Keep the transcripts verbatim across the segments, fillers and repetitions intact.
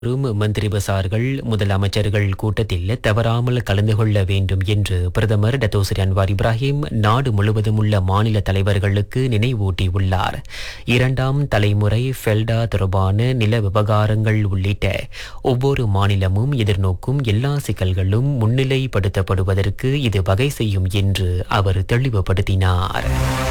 Room மந்திரி பசார்கள் முதலமைச்சர்கள் கூட்டத்தில் தவறாமல் கலந்து கொள்ள வேண்டும் என்று பிரதமர் டத்தோஸ்ரீ அன்வார் இப்ராஹிம் நாடு முழுவதும் உள்ள மாநில தலைவர்களுக்கு நினைவூட்டியுள்ளார். இரண்டாம் தலைமுறை ஃபெல்டா தொடர்பான நில விவகாரங்கள் உள்ளிட்ட ஒவ்வொரு மாநிலமும் எதிர்நோக்கும் எல்லா சிக்கல்களும் முன்னிலைப்படுத்தப்படுவதற்கு இது வகை செய்யும் என்று அவர் தெளிவுபடுத்தினார்.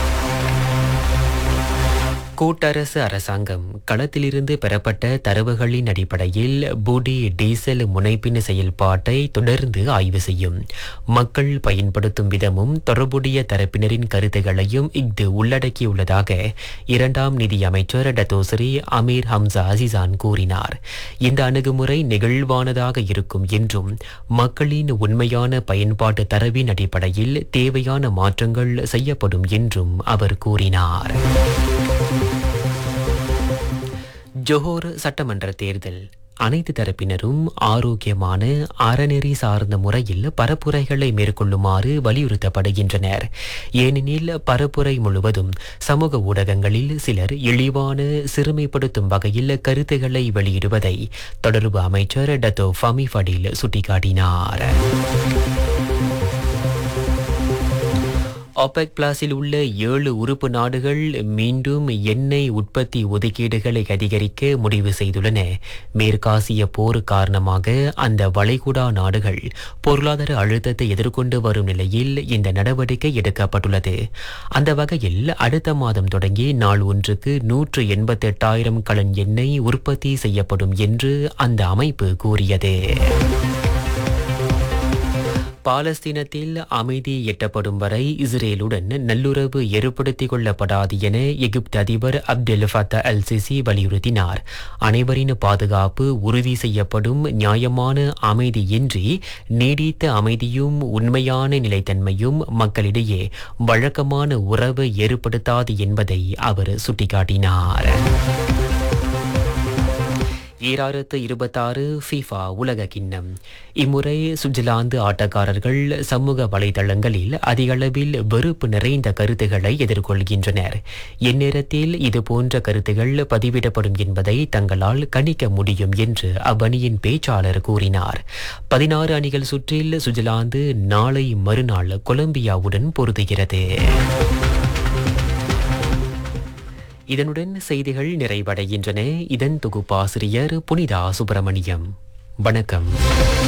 கூட்டரசு அரசாங்கம் களத்திலிருந்து பெறப்பட்ட தரவுகளின் அடிப்படையில் புடி டீசல் முனைப்பின் செயல்பாட்டை தொடர்ந்து ஆய்வு செய்யும். மக்கள் பயன்படுத்தும் விதமும் தொடர்புடைய தரப்பினரின் கருத்துகளையும் இஃது உள்ளடக்கியுள்ளதாக இரண்டாம் நிதி அமைச்சர் டத்தோஸ்ரீ அமீர் ஹம்சா அசிசான் கூறினார். இந்த அணுகுமுறை நெகிழ்வானதாக இருக்கும் என்றும் மக்களின் உண்மையான பயன்பாட்டு தரவின் அடிப்படையில் தேவையான மாற்றங்கள் செய்யப்படும் என்றும் அவர் கூறினார். ஜோஹர் சட்டமன்ற தேர்தல் அனைத்து தரப்பினரும் ஆரோக்கியமான அறநெறி சார்ந்த முறையில் பரப்புரைகளை மேற்கொள்ளுமாறு வலியுறுத்தப்படுகின்றனர். ஏனெனில் பரப்புரை முழுவதும் சமூக ஊடகங்களில் சிலர் இழிவான சிறுமைப்படுத்தும் வகையில் கருத்துக்களை வெளியிடுவதை தொடர்பு அமைச்சர் டத்தோ ஃபமி ஃபடில் சுட்டிக்காட்டினார். ஒபெக் பிளஸில் உள்ள ஏழு உறுப்பு நாடுகள் மீண்டும் எண்ணெய் உற்பத்தி ஒதுக்கீடுகளை அதிகரிக்க முடிவு செய்துள்ளன. மேற்காசிய போர் காரணமாக அந்த வளைகுடா நாடுகள் பொருளாதார அழுத்தத்தை எதிர்கொண்டு வரும் நிலையில் இந்த நடவடிக்கை எடுக்கப்பட்டுள்ளது. அந்த வகையில் அடுத்த மாதம் தொடங்கி நாள் ஒன்றுக்கு நூற்று எண்பத்தி எட்டாயிரம் கலன் எண்ணெய் உற்பத்தி செய்யப்படும் என்று அந்த அமைப்பு கூறியது. பாலஸ்தீனத்தில் அமைதி எட்டப்படும் வரை இஸ்ரேலுடன் நல்லுறவு ஏற்படுத்திக் கொள்ளப்படாது என எகிப்து அதிபர் அப்டெல் ஃபத்தா அல் சிசி வலியுறுத்தினார். அனைவரின் பாதுகாப்பு உறுதி செய்யப்படும் நியாயமான அமைதியின்றி நீடித்த அமைதியும் உண்மையான நிலைத்தன்மையும் மக்களிடையே வழக்கமான உறவை ஏற்படுத்தாது என்பதை அவர் சுட்டிக்காட்டினார். ஈராயிரத்து இருபத்தாறு ஃபிஃபா உலக கிண்ணம். இம்முறை சுவிட்சர்லாந்து ஆட்டக்காரர்கள் சமூக வலைதளங்களில் அதிகளவில் வெறுப்பு நிறைந்த கருத்துக்களை எதிர்கொள்கின்றனர். எந்நேரத்தில் இதுபோன்ற கருத்துகள் பதிவிடப்படும் என்பதை தங்களால் கணிக்க முடியும் என்று அவ்வணியின் பேச்சாளர் கூறினார். பதினாறு அணிகள் சுற்றில் சுவிட்சர்லாந்து நாளை மறுநாள் கொலம்பியாவுடன் பொருதுகிறது. இதனுடன் செய்திகள் நிறைவடைகின்றன. இதன் தொகுப்பாசிரியர் புனிதா சுப்பிரமணியம். வணக்கம்.